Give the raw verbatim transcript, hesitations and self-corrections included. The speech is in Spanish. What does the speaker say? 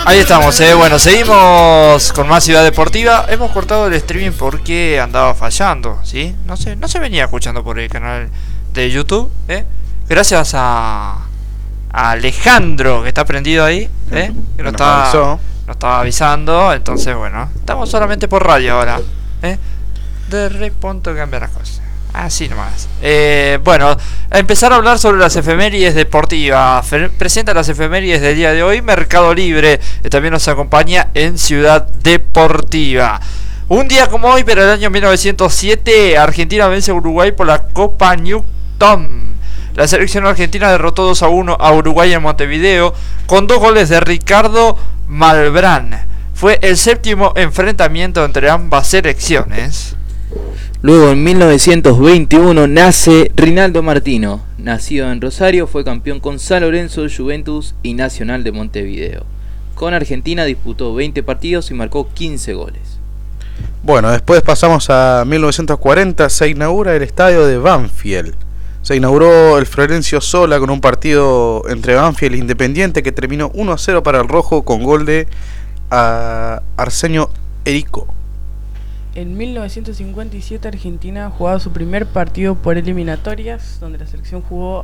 Ahí estamos, eh. Bueno, seguimos con más Ciudad Deportiva. Hemos cortado el streaming porque andaba fallando, ¿sí? No se, no se venía escuchando por el canal de YouTube, ¿eh? Gracias a, a Alejandro, que está prendido ahí, ¿eh? Que nos, estaba, nos estaba avisando. Entonces, bueno, estamos solamente por radio ahora, ¿eh? De repente cambiar las cosas. Así nomás. Eh, bueno, a empezar a hablar sobre las efemérides deportivas. Fe- presenta las efemérides del día de hoy Mercado Libre, que también nos acompaña en Ciudad Deportiva. Un día como hoy, pero el año mil novecientos siete, Argentina vence a Uruguay por la Copa Newton. La selección argentina derrotó dos a uno a Uruguay en Montevideo con dos goles de Ricardo Malbrán. Fue el séptimo enfrentamiento entre ambas selecciones. Luego en mil novecientos veintiuno nace Rinaldo Martino. Nacido en Rosario, fue campeón con San Lorenzo, Juventus y Nacional de Montevideo. Con Argentina disputó veinte partidos y marcó quince goles. Bueno, después pasamos a mil novecientos cuarenta, se inaugura el estadio de Banfield. Se inauguró el Florencio Sola con un partido entre Banfield e Independiente que terminó uno a cero para el rojo con gol de uh, Arsenio Erico. En mil novecientos cincuenta y siete Argentina jugaba su primer partido por eliminatorias, donde la selección jugó